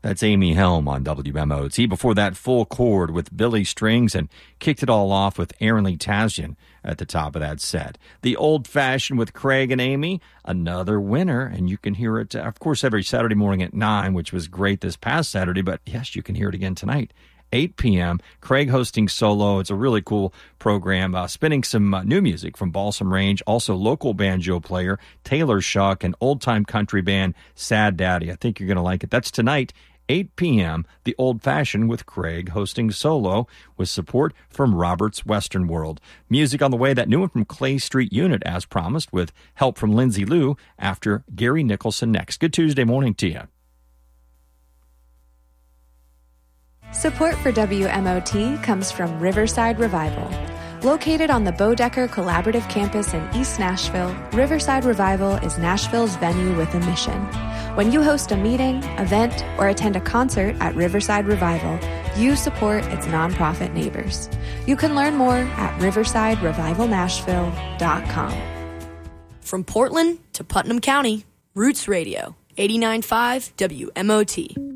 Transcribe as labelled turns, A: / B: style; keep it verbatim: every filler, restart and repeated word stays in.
A: That's Amy Helm on W M O T. Before that, Full Chord with Billy Strings, and kicked it all off with Aaron Lee Tasjan at the top of that set. The Old Fashioned with Craig and Amy, another winner, and you can hear it, uh, of course, every Saturday morning at nine, which was great this past Saturday, but yes, you can hear it again tonight. eight p.m. Craig hosting solo. It's a really cool program, uh, spinning some uh, new music from Balsam Range, also local banjo player Taylor Shuck, and old-time country band Sad Daddy. I think you're going to like it. That's tonight, eight p.m., The Old Fashioned with Craig hosting solo with support from Robert's Western World. Music on the way, that new one from Clay Street Unit, as promised, with help from Lindsay Lou after Gary Nicholson next. Good Tuesday morning to you.
B: Support for W M O T comes from Riverside Revival. Located on the Bodecker Collaborative Campus in East Nashville, Riverside Revival is Nashville's venue with a mission. When you host a meeting, event, or attend a concert at Riverside Revival, you support its nonprofit neighbors. You can learn more at riverside revival nashville dot com.
C: From Portland to Putnam County, Roots Radio, eighty-nine point five W M O T.